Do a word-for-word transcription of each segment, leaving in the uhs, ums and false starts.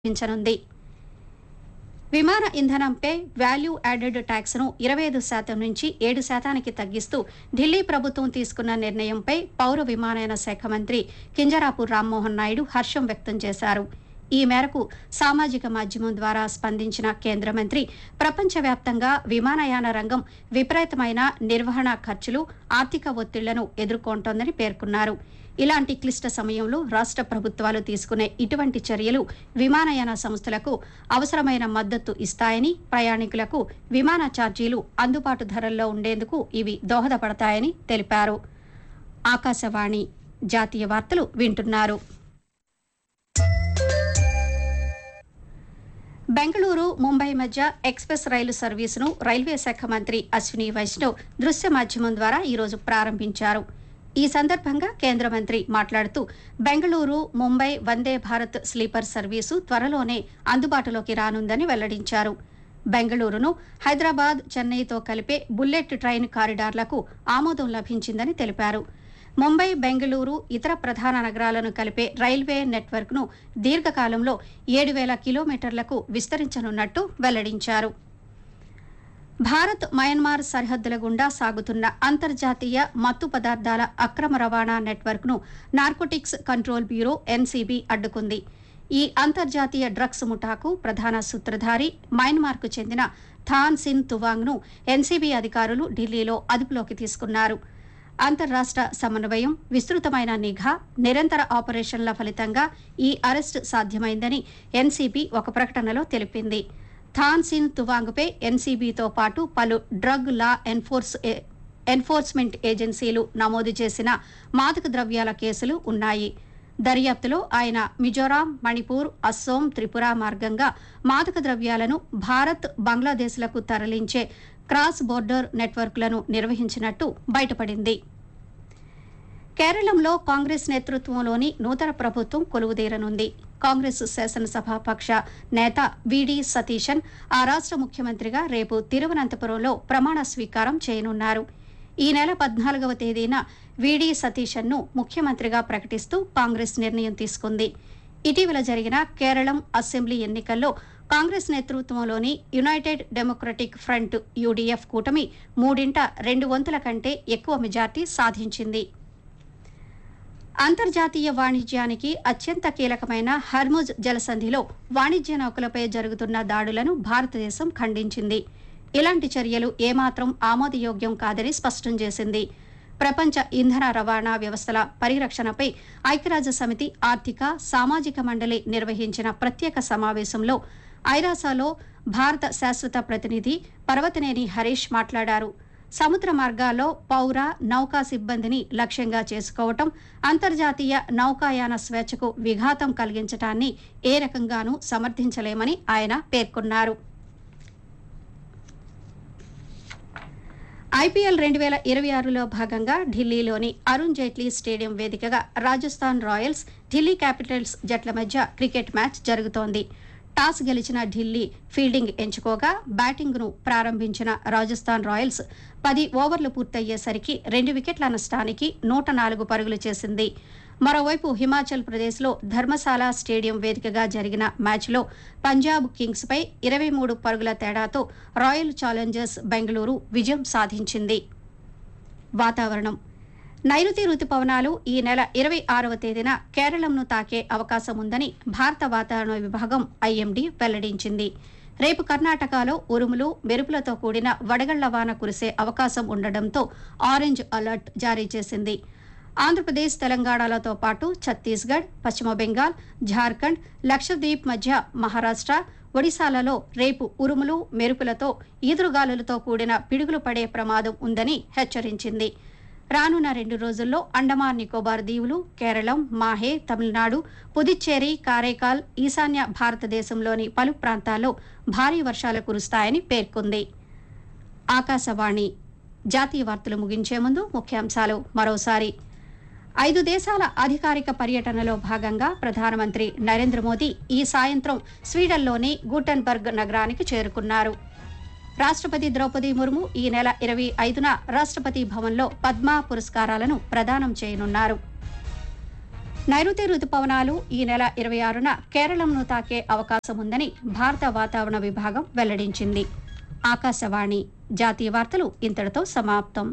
పెంచనుంది. విమాన ఇంధనంపై value added ట్యాక్స్ను ఇరవై ఐదు శాతం నుంచి ఏడు శాతానికి తగ్గిస్తూ ఢిల్లీ ప్రభుత్వం తీసుకున్న నిర్ణయంపై పౌర విమానయాన శాఖ మంత్రి కింజరాపు రామ్మోహన్ నాయుడు హర్షం వ్యక్తం చేశారు. ఈ మేరకు సామాజిక మాధ్యమం ద్వారా స్పందించిన కేంద్ర మంత్రి ప్రపంచవ్యాప్తంగా విమానయాన రంగం విపరీతమైన నిర్వహణ ఖర్చులు, ఆర్థిక ఒత్తిళ్లను ఎదుర్కొంటోందని పేర్కొన్నారు. ఇలాంటి క్లిష్ట సమయంలో రాష్ట్ర ప్రభుత్వాలు తీసుకునే ఇటువంటి చర్యలు విమానయాన సంస్థలకు అవసరమైన మద్దతు ఇస్తాయని, ప్రయాణికులకు విమాన ఛార్జీలు అందుబాటు ధరల్లో ఉండేందుకు ఇవి దోహదపడతాయని తెలిపారు. ఆకాశవాణి జాతీయ వార్తలు వింటున్నారు. బెంగళూరు, ముంబై మధ్య ఎక్స్ప్రెస్ రైలు సర్వీసును రైల్వే శాఖ మంత్రి అశ్విని వైష్ణవ్ దృశ్య మాధ్యమం ద్వారా ఈరోజు ప్రారంభించారు. ఈ సందర్భంగా కేంద్ర మంత్రి మాట్లాడుతూ బెంగళూరు, ముంబై వందే భారత్ స్లీపర్ సర్వీసు త్వరలోనే అందుబాటులోకి రానుందని వెల్లడించారు. బెంగళూరును హైదరాబాద్, చెన్నైతో కలిపే బుల్లెట్ ట్రైన్ కారిడార్లకు ఆమోదం లభించిందని తెలిపారు. ముంబై, బెంగళూరు, ఇతర ప్రధాన నగరాలను కలిపే రైల్వే నెట్వర్క్ను దీర్ఘకాలంలో ఏడు వేల కిలోమీటర్లకు విస్తరించనున్నట్టు వెల్లడించారు. భారత్, మయన్మార్ సరిహద్దుల గుండా సాగుతున్న అంతర్జాతీయ మత్తు పదార్థాల అక్రమ రవాణా నెట్వర్క్ను నార్కోటిక్స్ కంట్రోల్ బ్యూరో ఎన్సీబీ అడ్డుకుంది. ఈ అంతర్జాతీయ డ్రగ్స్ ముఠాకు ప్రధాన సూత్రధారి మయన్మార్కు చెందిన థాన్ సిన్ తువాంగ్ను ఎన్సీబీ అధికారులు ఢిల్లీలో అదుపులోకి తీసుకున్నారు. అంతర్రాష్ట్ర సమన్వయం, విస్తృతమైన నిఘా, నిరంతర ఆపరేషన్ల ఫలితంగా ఈ అరెస్టు సాధ్యమైందని ఎన్సీబీ ఒక ప్రకటనలో తెలిపింది. థాన్ సిన్ తువాంగ్పై ఎన్సీబీతో పాటు పలు డ్రగ్ లా ఎన్ఫోర్స్ ఎన్ఫోర్స్మెంట్ ఏజెన్సీలు నమోదు చేసిన మాదక ద్రవ్యాల కేసులు ఉన్నాయి. దర్యాప్తులో ఆయన మిజోరాం, మణిపూర్, అస్సోం, త్రిపుర మార్గంగా మాదక ద్రవ్యాలను భారత్, బంగ్లాదేశ్లకు తరలించే క్రాస్ బోర్డర్ నెట్వర్క్లను నిర్వహించినట్టు బయటపడింది. కేరళంలో కాంగ్రెస్ నేతృత్వంలోని నూతన ప్రభుత్వం కొలువుదీరనుంది. కాంగ్రెస్ శాసనసభాపక్ష నేత వీడి సతీశన్ ఆ రాష్ట్ర ముఖ్యమంత్రిగా రేపు తిరువనంతపురంలో ప్రమాణ స్వీకారం చేయనున్నారు. ఈ నెల పద్నాలుగవ తేదీన వీడి సతీశన్ను ముఖ్యమంత్రిగా ప్రకటిస్తూ కాంగ్రెస్ నిర్ణయం తీసుకుంది. ఇటీవల జరిగిన కేరళం అసెంబ్లీ ఎన్నికల్లో కాంగ్రెస్ నేతృత్వంలోని యునైటెడ్ డెమోక్రటిక్ ఫ్రంట్ యూడీఎఫ్ కూటమి మూడింట రెండు వంతుల కంటే ఎక్కువ మెజార్టీ సాధించింది. అంతర్జాతీయ వాణిజ్యానికి అత్యంత కీలకమైన హర్ముజ్ జలసంధిలో వాణిజ్య నౌకలపై జరుగుతున్న దాడులను భారతదేశం ఖండించింది. ఇలాంటి చర్యలు ఏమాత్రం ఆమోదయోగ్యం కాదని స్పష్టం చేసింది. ప్రపంచ ఇంధన రవాణా వ్యవస్థల పరిరక్షణపై ఐక్యరాజ్య సమితి ఆర్థిక, సామాజిక మండలి నిర్వహించిన ప్రత్యేక సమావేశంలో ఐరాసాలో భారత శాశ్వత ప్రతినిధి పర్వతనేని హరీష్ మాట్లాడారు. సముద్ర మార్గాల్లో పౌర, నౌకా సిబ్బందిని లక్ష్యంగా చేసుకోవటం అంతర్జాతీయ నౌకాయాన స్వేచ్ఛకు విఘాతం కలిగించటాన్ని ఏ రకంగానూ సమర్థించలేమని ఆయన పేర్కొన్నారు. ఐపీఎల్ రెండు వేల ఇరవై ఆరులో భాగంగా ఢిల్లీలోని అరుణ్ జైట్లీ స్టేడియం వేదికగా రాజస్థాన్ రాయల్స్, ఢిల్లీ క్యాపిటల్స్ జట్ల మధ్య క్రికెట్ మ్యాచ్ జరుగుతోంది. టాస్ గెలిచిన ఢిల్లీ ఫీల్డింగ్ ఎంచుకోగా బ్యాటింగ్ను ప్రారంభించిన రాజస్థాన్ రాయల్స్ పది ఓవర్లు పూర్తయ్యేసరికి రెండు వికెట్ల నష్టానికి నూట నాలుగు పరుగులు చేసింది. మరోవైపు హిమాచల్ ప్రదేశ్లో ధర్మశాల స్టేడియం వేదికగా జరిగిన మ్యాచ్లో పంజాబ్ కింగ్స్పై ఇరవై మూడు పరుగుల తేడాతో రాయల్ ఛాలెంజర్స్ బెంగళూరు విజయం సాధించింది. వాతావరణం. నైరుతి రుతుపవనాలు ఈ నెల ఇరవై ఆరవ తేదీన కేరళంను తాకే అవకాశం ఉందని భారత వాతావరణ విభాగం ఐఎండీ వెల్లడించింది. రేపు కర్ణాటకలో ఉరుములు, మెరుపులతో కూడిన వడగళ్ల వాన కురిసే అవకాశం ఉండడంతో ఆరెంజ్ అలర్ట్ జారీ చేసింది. ఆంధ్రప్రదేశ్, తెలంగాణలతో పాటు ఛత్తీస్గఢ్, పశ్చిమ బెంగాల్, ఝార్ఖండ్, లక్షద్వీప్ మధ్య మహారాష్ట్ర, ఒడిశాలలో రేపు ఉరుములు, మెరుపులతో ఈదురుగాలులతో కూడిన పిడుగులు పడే ప్రమాదం ఉందని హెచ్చరించింది. రానున్న రెండు రోజుల్లో అండమాన్ నికోబార్ దీవులు, కేరళం, మాహే, తమిళనాడు, పుదుచ్చేరి, కారైకాల్, ఈశాన్య భారతదేశంలోని పలు ప్రాంతాల్లో భారీ వర్షాలు కురుస్తాయని పేర్కొంది. ఆకాశవాణి జాతీయ వార్తలు ముగించే ముందు ముఖ్యాంశాలు మరోసారి. ఐదు దేశాల అధికారిక పర్యటనలో భాగంగా ప్రధానమంత్రి నరేంద్ర మోదీ ఈ సాయంత్రం స్వీడన్లోని గూటెన్బర్గ్ నగరానికి చేరుకున్నారు. రాష్ట్రపతి ద్రౌపది ముర్ము ఈ నెల ఇరవై ఐదున రాష్ట్రపతి భవన్లో పద్మ పురస్కారాలను ప్రదానం చేయనున్నారు. నైరుతి రుతుపవనాలు ఈ నెల ఇరవై ఆరున కేరళంను తాకే అవకాశం ఉందని భారత వాతావరణ విభాగం వెల్లడించింది. ఆకాశవాణి జాతీయ వార్తలు ఇంతటితో సమాప్తం.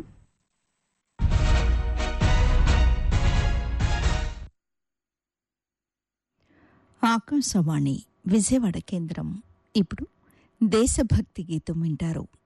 ఆకాశవాణి విజయవాడ కేంద్రం. ఇప్పుడు దేశభక్తి గీతం వింటారు.